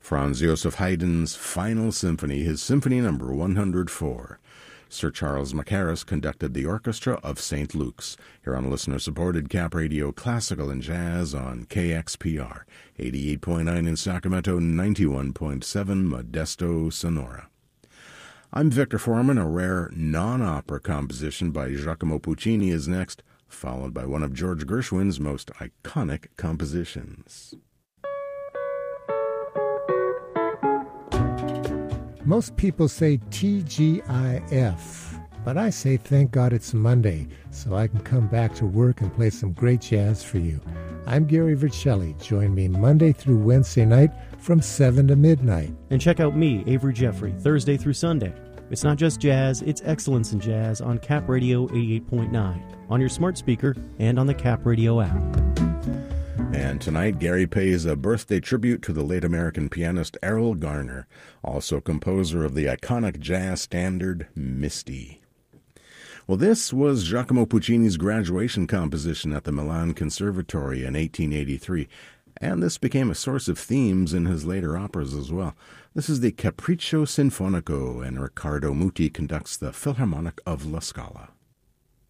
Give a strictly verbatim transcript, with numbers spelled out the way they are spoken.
Franz Joseph Haydn's Final Symphony, his Symphony Number one hundred four. Sir Charles Mackerras conducted the Orchestra of Saint Luke's, here on listener-supported Cap Radio Classical and Jazz on K X P R, eighty-eight point nine in Sacramento, ninety-one point seven Modesto, Sonora. I'm Victor Foreman. A rare non-opera composition by Giacomo Puccini is next, followed by one of George Gershwin's most iconic compositions. Most people say T G I F, but I say thank God it's Monday, so I can come back to work and play some great jazz for you. I'm Gary Vercelli. Join me Monday through Wednesday night from seven to midnight. And check out me, Avery Jeffrey, Thursday through Sunday. It's not just jazz, it's excellence in jazz on Cap Radio eighty-eight point nine, on your smart speaker, and on the Cap Radio app. And tonight, Gary pays a birthday tribute to the late American pianist Errol Garner, also composer of the iconic jazz standard, Misty. Well, this was Giacomo Puccini's graduation composition at the Milan Conservatory in eighteen eighty-three, and this became a source of themes in his later operas as well. This is the Capriccio Sinfonico, and Riccardo Muti conducts the Philharmonic of La Scala.